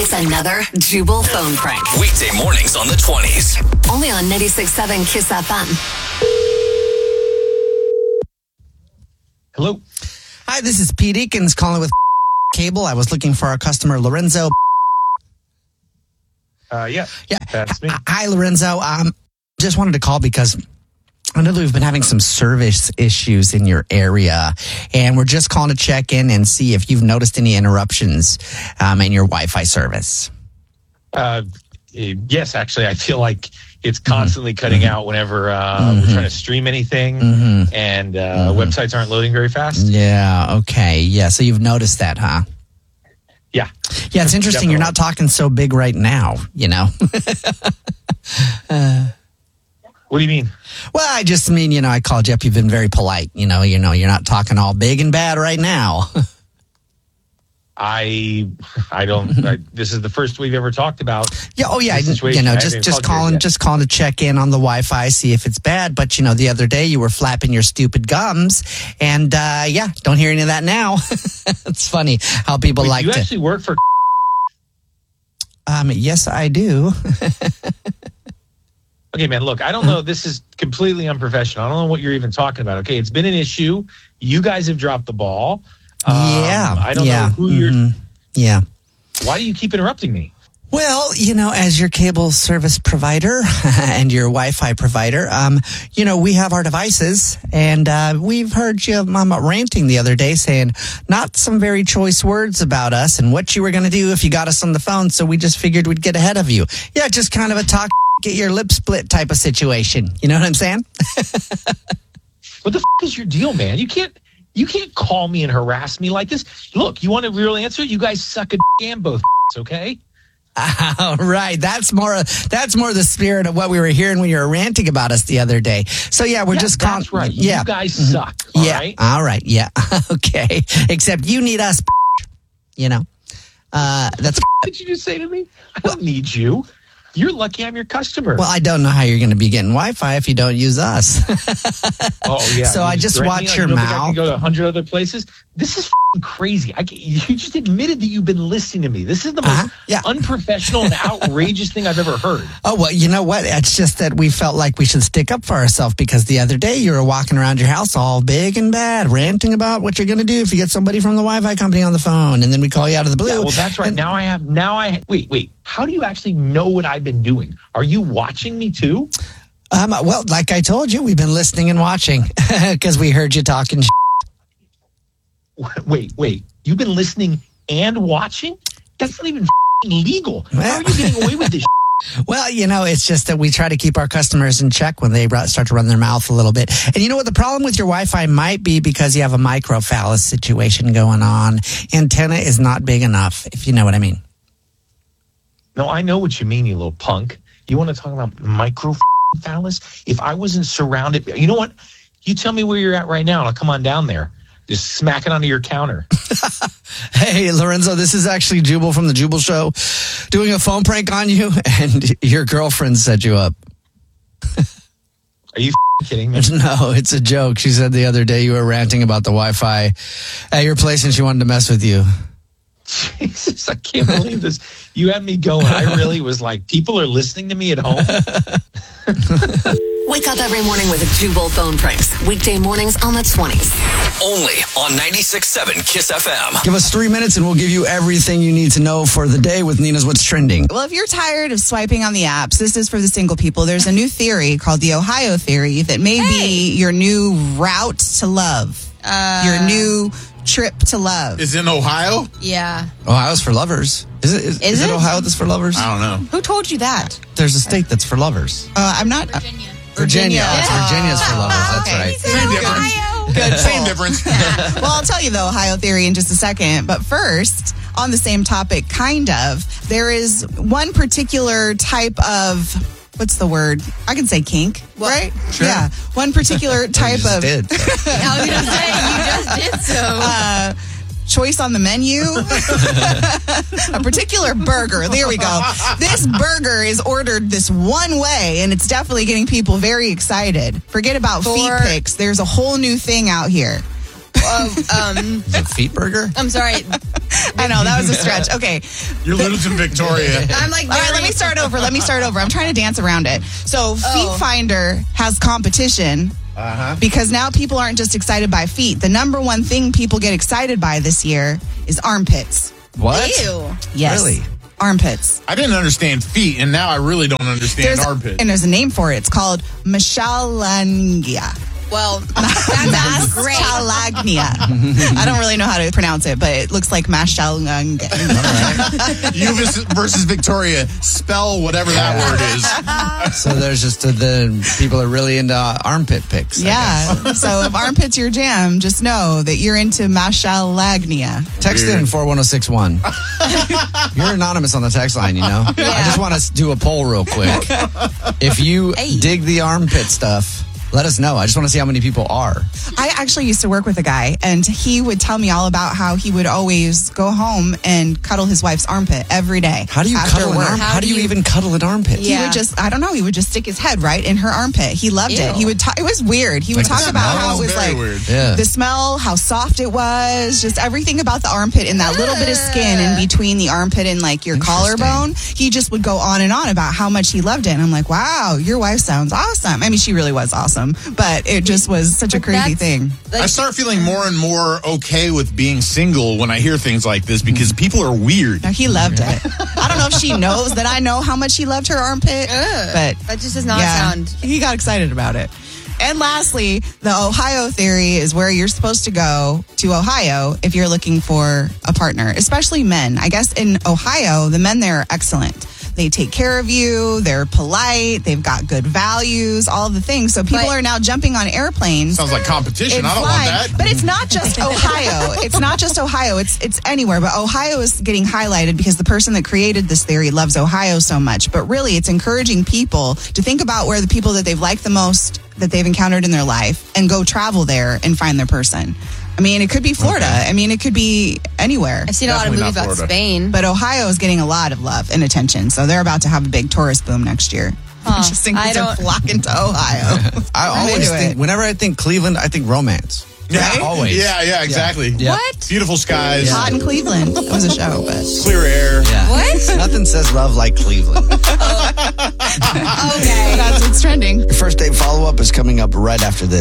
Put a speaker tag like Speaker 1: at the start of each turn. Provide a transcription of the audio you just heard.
Speaker 1: It's another Jubal phone prank.
Speaker 2: Weekday mornings on the 20s.
Speaker 1: Only on 96.7 Kiss FM.
Speaker 3: Hello.
Speaker 4: Hi, this is Pete Eakins calling with Cable. I was looking for our customer, Lorenzo.
Speaker 3: Yeah, that's me.
Speaker 4: Hi, Lorenzo. Just wanted to call because I know that we've been having some service issues in your area, and we're just calling to check in and see if you've noticed any interruptions in your Wi-Fi service.
Speaker 3: Yes, actually, I feel like it's constantly cutting out whenever we're trying to stream anything, and websites aren't loading very fast.
Speaker 4: Yeah, okay. Yeah, so you've noticed that, huh?
Speaker 3: Yeah.
Speaker 4: Yeah, it's interesting.
Speaker 3: Definitely.
Speaker 4: You're not talking so big right now, you know?
Speaker 3: What do you mean?
Speaker 4: Well, I just mean, I called you up. You've been very polite. You're not talking all big and bad right now.
Speaker 3: I don't. This is the first we've ever talked about.
Speaker 4: Yeah. Oh, yeah.
Speaker 3: Just
Speaker 4: calling to check in on the Wi-Fi, see if it's bad. But the other day you were flapping your stupid gums, and don't hear any of that now. It's funny how people like
Speaker 3: you
Speaker 4: to.
Speaker 3: You actually work for?
Speaker 4: Yes, I do.
Speaker 3: Okay, man. Look, I don't know. This is completely unprofessional. I don't know what you're even talking about. Okay, it's been an issue. You guys have dropped the ball. I don't know who you're.
Speaker 4: Yeah.
Speaker 3: Why do you keep interrupting me?
Speaker 4: Well, as your cable service provider and your Wi-Fi provider, we have our devices, and we've heard you ranting the other day saying not some very choice words about us and what you were going to do if you got us on the phone. So we just figured we'd get ahead of you. Yeah, just kind of a get your lip split type of situation. You know what I'm saying?
Speaker 3: What the is your deal, man? You can't call me and harass me like this. Look, you want a real answer? You guys suck a and both, okay?
Speaker 4: All right. That's more the spirit of what we were hearing when you were ranting about us the other day. So we're just calling.
Speaker 3: That's right.
Speaker 4: Yeah.
Speaker 3: You guys suck. All right.
Speaker 4: All right. Yeah. Okay. Except you need us. That's
Speaker 3: what did you just say to me? I don't need you. You're lucky I'm your customer.
Speaker 4: Well, I don't know how you're going to be getting Wi-Fi if you don't use us.
Speaker 3: Oh, yeah.
Speaker 4: So I just watch your mouth.
Speaker 3: I can go to 100 other places. This is crazy. You just admitted that you've been listening to me. This is the most unprofessional and outrageous thing I've ever heard.
Speaker 4: Oh, well, you know what? It's just that we felt like we should stick up for ourselves because the other day you were walking around your house all big and bad, ranting about what you're going to do if you get somebody from the Wi-Fi company on the phone, and then we call you out of the blue.
Speaker 3: Yeah, well, that's right. Wait. How do you actually know what I've been doing? Are you watching me too?
Speaker 4: Well, like I told you, we've been listening and watching because we heard you talking.
Speaker 3: Wait. You've been listening and watching? That's not even legal. How are you getting away with this?
Speaker 4: Well, it's just that we try to keep our customers in check when they start to run their mouth a little bit. And you know what? The problem with your Wi-Fi might be because you have a microphallus situation going on. Antenna is not big enough, if you know what I mean.
Speaker 3: No, I know what you mean, you little punk. You want to talk about microphallus? If I wasn't surrounded, you know what? You tell me where you're at right now, and I'll come on down there. Just smack it onto your counter.
Speaker 4: Hey, Lorenzo, this is actually Jubal from the Jubal Show doing a phone prank on you, and your girlfriend set you up.
Speaker 3: Are you kidding me?
Speaker 4: No, it's a joke. She said the other day you were ranting about the Wi-Fi at your place, and she wanted to mess with you.
Speaker 3: Jesus, I can't believe this. You had me going. I really was like, people are listening to me at home.
Speaker 1: Wake up every morning with Jubal phone pranks. Weekday mornings on the 20s.
Speaker 2: Only on 96.7 Kiss FM.
Speaker 4: Give us 3 minutes and we'll give you everything you need to know for the day with Nina's What's Trending.
Speaker 5: Well, if you're tired of swiping on the apps, this is for the single people. There's a new theory called the Ohio theory that may be your new route to love. Your new trip to love.
Speaker 6: Is it in Ohio?
Speaker 5: Yeah.
Speaker 4: Ohio's for lovers. Is it Ohio that's for lovers?
Speaker 6: I don't know.
Speaker 5: Who told you that?
Speaker 4: There's a state that's for lovers.
Speaker 5: I'm not.
Speaker 4: Virginia.
Speaker 5: Yeah.
Speaker 4: It's Virginia's for lovers. That's right.
Speaker 6: Same difference.
Speaker 5: Good.
Speaker 6: Same difference.
Speaker 5: Yeah. Well, I'll tell you the Ohio theory in just a second. But first, on the same topic, there is one particular type of, what's the word? I can say kink, right?
Speaker 4: Sure.
Speaker 5: Yeah. One particular type of.
Speaker 4: Did.
Speaker 7: I was going to say, you just did so.
Speaker 5: Choice on the menu. A particular burger. There we go. This burger is ordered this one way, and it's definitely getting people very excited. Forget about feet pics. There's a whole new thing out here.
Speaker 4: Is it Feet Burger?
Speaker 7: I'm sorry.
Speaker 5: I know, that was a stretch. Okay.
Speaker 6: You're losing Victoria.
Speaker 7: I'm like,
Speaker 5: All right, let me start over. I'm trying to dance around it. So Feet Finder has competition because now people aren't just excited by feet. The number one thing people get excited by this year is armpits.
Speaker 4: What?
Speaker 7: Ew.
Speaker 5: Yes.
Speaker 4: Really?
Speaker 5: Armpits.
Speaker 6: I didn't understand feet, and now I really don't understand armpits.
Speaker 5: And there's a name for it. It's called mashallangia.
Speaker 7: Well, that sounds great.
Speaker 5: Mashalagnia. I don't really know how to pronounce it, but it looks like mashallangia.
Speaker 6: You versus Victoria. Spell whatever that word is.
Speaker 4: So there's just the people are really into armpit pics. I guess.
Speaker 5: Yeah. So if armpits your jam, just know that you're into mashalagnia.
Speaker 4: Text in 41061. You're anonymous on the text line, you know? I just want to do a poll real quick. If you dig the armpit stuff, let us know. I just want to see how many people are.
Speaker 5: I actually used to work with a guy, and he would tell me all about how he would always go home and cuddle his wife's armpit every day.
Speaker 4: How do you
Speaker 5: after
Speaker 4: cuddle an
Speaker 5: work.
Speaker 4: armpit? How do you even cuddle an armpit?
Speaker 5: He would just, I don't know, he would just stick his head right in her armpit. He loved it. He would it was weird. He would talk about how it was
Speaker 6: very
Speaker 5: like
Speaker 6: weird.
Speaker 4: Yeah.
Speaker 5: the smell, how soft it was, just everything about the armpit and that little bit of skin in between the armpit and like your collarbone. He just would go on and on about how much he loved it. And I'm like, wow, your wife sounds awesome. I mean, she really was awesome, but it just was such a crazy thing.
Speaker 6: I start feeling more and more okay with being single when I hear things like this because people are weird.
Speaker 5: No, he loved it. I don't know if she knows that I know how much he loved her armpit, but
Speaker 7: that just does not sound.
Speaker 5: He got excited about it. And lastly, the Ohio theory is where you're supposed to go to Ohio if you're looking for a partner, especially men. I guess in Ohio, the men there are excellent. They take care of you. They're polite. They've got good values, all of the things. So people are now jumping on airplanes.
Speaker 6: Sounds like competition. I don't want that.
Speaker 5: But it's not just Ohio. It's not just Ohio. It's anywhere. But Ohio is getting highlighted because the person that created this theory loves Ohio so much. But really, it's encouraging people to think about where the people that they've liked the most that they've encountered in their life and go travel there and find their person. I mean, it could be Florida. I mean, it could be anywhere.
Speaker 7: I've seen a lot of movies about Spain.
Speaker 5: But Ohio is getting a lot of love and attention. So they're about to have a big tourist boom next year. Just think they're flocking to Ohio.
Speaker 4: I always think, whenever I think Cleveland, I think romance.
Speaker 6: Yeah,
Speaker 5: Right?
Speaker 4: Always.
Speaker 6: Yeah, exactly.
Speaker 4: Yeah.
Speaker 7: What?
Speaker 6: Beautiful skies,
Speaker 5: Hot in Cleveland. It was a show, but
Speaker 6: clear air.
Speaker 4: Yeah.
Speaker 7: What?
Speaker 4: Nothing says love like Cleveland.
Speaker 7: Okay.
Speaker 5: that's what's trending.
Speaker 4: Your first date follow-up is coming up right after this.